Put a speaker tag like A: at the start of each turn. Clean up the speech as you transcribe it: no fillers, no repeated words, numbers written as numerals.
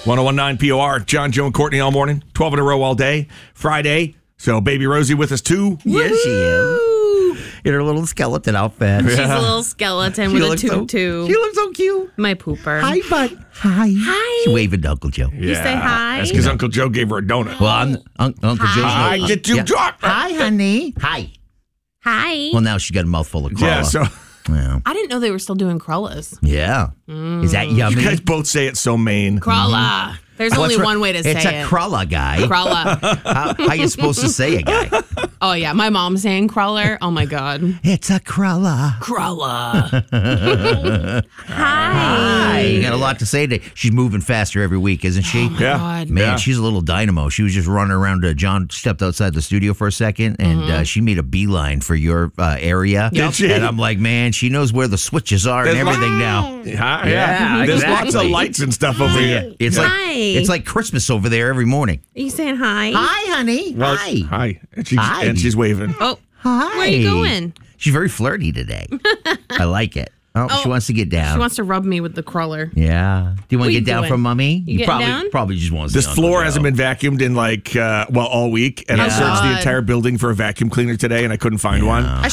A: 1019 POR, John, Joe, and Courtney all morning, 12 in a row all day. Friday, so baby Rosie with us too.
B: Yes, she is. In her little skeleton outfit.
C: She's a little skeleton with a tutu.
B: She looks so cute.
C: My pooper.
B: Hi, bud. Hi.
C: Hi.
B: She's waving to Uncle Joe.
C: You say hi?
A: That's because Uncle Joe gave her a donut.
B: Well, Uncle Joe's.
A: I get you drunk.
B: Hi, honey. Hi.
C: Hi.
B: Well, now she got a mouthful of crulla.
A: Yeah, so
B: Yeah.
C: I didn't know they were still doing crawlas.
B: Yeah. Is that yummy?
A: you guys both say it so Maine.
C: Crawla. There's only one way to say it.
B: It's a crulla guy.
C: Crawla.
B: How you supposed to say it, guy?
C: Oh, yeah. My mom's saying crawler. Oh, my God.
B: It's a crulla.
C: Crawla.
B: Hi. You got a lot to say today. She's moving faster every week, isn't she?
C: Oh, my God.
B: Man, she's a little dynamo. She was just running around. John stepped outside the studio for a second, and she made a beeline for your area.
A: Did she?
B: And I'm like, man, she knows where the switches are and everything now.
A: Yeah. There's lots of lights and stuff over here.
B: It's like Christmas over there every morning.
C: Are you saying hi?
B: Hi, honey.
A: Well,
B: Hi.
A: Hi. And she's waving.
C: Oh,
B: Hi.
C: where are you going?
B: She's very flirty today. I like it. Oh, she wants to get down.
C: She wants to rub me with the crawler.
B: Yeah. Do you want
C: What
B: to
C: you
B: get down
C: doing?
B: from mommy?
C: You getting
B: probably
C: down?
B: just wants
A: This
B: to
A: floor hasn't been vacuumed in all week. And I searched the
C: God.
A: entire building for a vacuum cleaner today and I couldn't find one.